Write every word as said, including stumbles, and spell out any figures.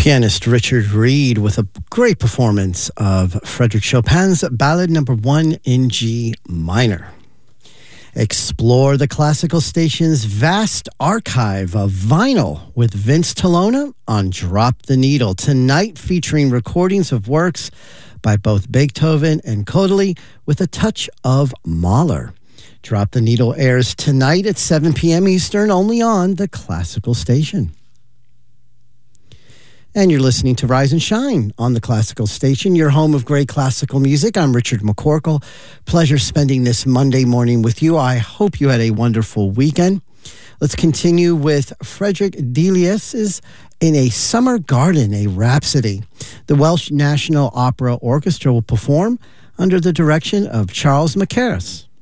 Pianist Richard Reed with a great performance of Frédéric Chopin's Ballad Number One in G minor. Explore the Classical Station's vast archive of vinyl with Vince Tolona on Drop the Needle, tonight featuring recordings of works by both Beethoven and Kodaly with a touch of Mahler. Drop the Needle airs tonight at seven p.m. Eastern, only on the Classical Station. And you're listening to Rise and Shine on the Classical Station, your home of great classical music. I'm Richard McCorkle. Pleasure spending this Monday morning with you. I hope you had a wonderful weekend. Let's continue with Frederick Delius' In a Summer Garden, a Rhapsody. The Welsh National Opera Orchestra will perform under the direction of Charles Mackerras.